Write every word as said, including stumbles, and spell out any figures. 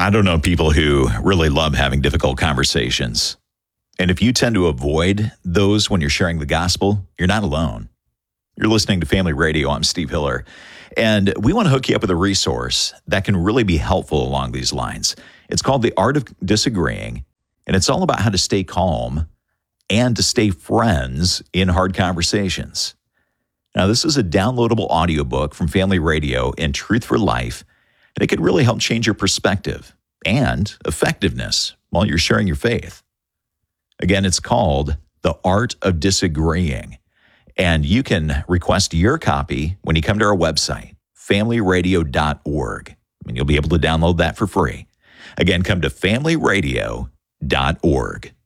I don't know people who really love having difficult conversations. And if you tend to avoid those when you're sharing the gospel, you're not alone. You're listening to Family Radio. I'm Steve Hiller. And we want to hook you up with a resource that can really be helpful along these lines. It's called The Art of Disagreeing, and it's all about how to stay calm and to stay friends in hard conversations. Now, this is a downloadable audiobook from Family Radio and Truth for Life, and it could really help change your perspective and effectiveness while you're sharing your faith. Again, it's called The Art of Disagreeing, and you can request your copy when you come to our website, family radio dot org, and you'll be able to download that for free. Again, come to family radio dot org.